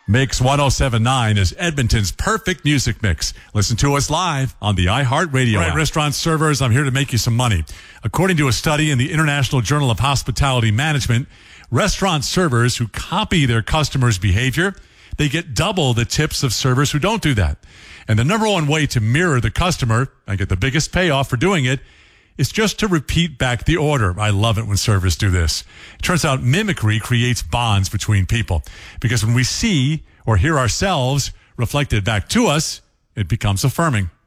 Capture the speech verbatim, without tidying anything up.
Mix one oh seven point nine is Edmonton's perfect music mix. Listen to us live on the iHeartRadio app. Right, restaurant servers, I'm here to make you some money. According to a study in the International Journal of Hospitality Management, restaurant servers who copy their customers' behavior, they get double the tips of servers who don't do that. And the number one way to mirror the customer and get the biggest payoff for doing it is just to repeat back the order. I love it when servers do this. It turns out mimicry creates bonds between people because when we see or hear ourselves reflected back to us, it becomes affirming.